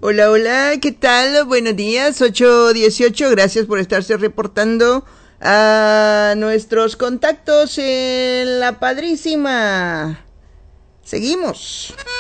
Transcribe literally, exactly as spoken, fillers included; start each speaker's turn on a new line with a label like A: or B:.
A: Hola, hola, ¿qué tal? Buenos días, ocho dieciocho, gracias por estarse reportando a nuestros contactos en La Padrísima. Seguimos.